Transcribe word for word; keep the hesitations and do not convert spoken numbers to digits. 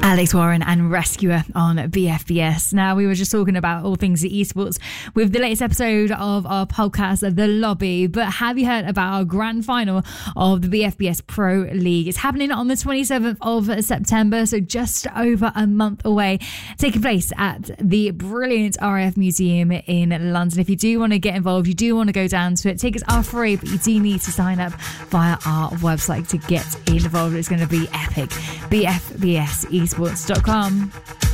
Alex Warren and Rescuer on B F B S. Now, we were just talking about all things esports with the latest episode of our podcast, The Lobby. But have you heard about our grand final of the B F B S Pro League? It's happening on the twenty-seventh of September, so just over a month away, taking place at the brilliant R A F Museum in London. If you do want to get involved, you do want to go down to it, tickets are free, but you do need to sign up via our website to get involved. It's going to be epic. B F B S esports dot com.